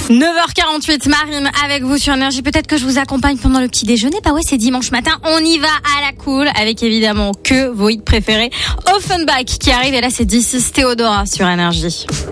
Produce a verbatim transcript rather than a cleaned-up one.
neuf heures quarante-huit, Marine avec vous sur Énergie. Peut-être que je vous accompagne pendant le petit déjeuner. Bah ouais, c'est dimanche matin. On y va à la cool avec évidemment que vos hits préférés. Offenbach qui arrive et là c'est This is Theodora sur Énergie.